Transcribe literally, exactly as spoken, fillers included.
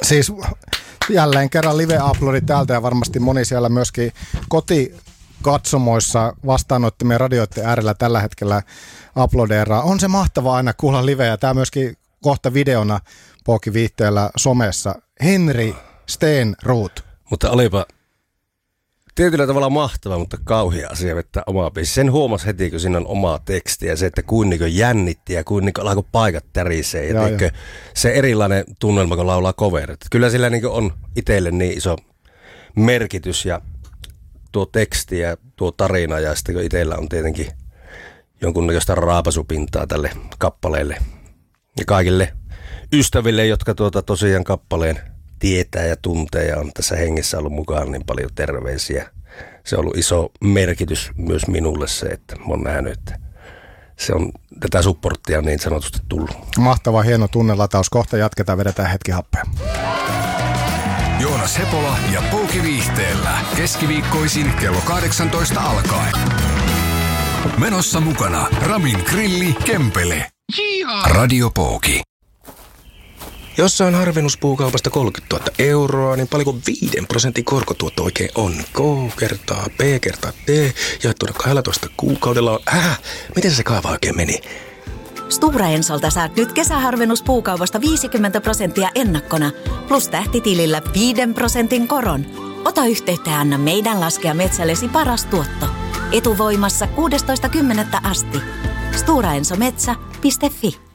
Siis jälleen kerran live-uploadi täältä ja varmasti moni siellä myöskin kotikatsomoissa vastaanottimien radioiden äärellä tällä hetkellä uploadeeraa. On se mahtavaa aina kuulla live ja tämä myöskin kohta videona Pooki-viihteellä somessa. Henri Steenruut. Mutta olipa tietyllä tavalla mahtava, mutta kauhea asia vettää omaa biisi. Sen huomasi heti, kun siinä on omaa tekstiä ja se, että kuinka jännitti ja kuinka alkoi paikat tärisee. Ja teikö, se erilainen tunnelma, kun laulaa coverit. Kyllä sillä niin on itselle niin iso merkitys ja tuo teksti ja tuo tarina. Ja sitten kun itsellä on tietenkin jonkunnäköistä raapasupintaa tälle kappaleelle. Ja kaikille ystäville, jotka tuota tosiaan kappaleen tietää ja tuntee ja on tässä hengessä ollut mukaan, niin paljon terveisiä. Se on ollut iso merkitys myös minulle se, että mä oon nähnyt, että se on tätä supporttia niin sanotusti tullut. Mahtava, hieno tunnelataus. Kohta jatketaan, vedetään hetki happea. Joonas Hepola ja Pooki-viihteellä keskiviikkoisin kello kahdeksantoista alkaen. Menossa mukana Ramin Grilli Kempele. Radio Pooki. Jos saan harvennuspuukaupasta kolmekymmentätuhatta euroa, niin paljonko viiden prosentin korkotuotto oikein on? K kertaa B kertaa T jaettuna kaksitoista kuukaudella on... Äh, miten se kaava oikein meni? Stora Ensolta saat nyt kesäharvennuspuukaupasta viisikymmentä prosenttia ennakkona, plus tähtitilillä viiden prosentin koron. Ota yhteyttä ja anna meidän laskea metsällesi paras tuotto. Etuvoimassa kuudestoista kymmenettä asti. stora enso metsä piste fi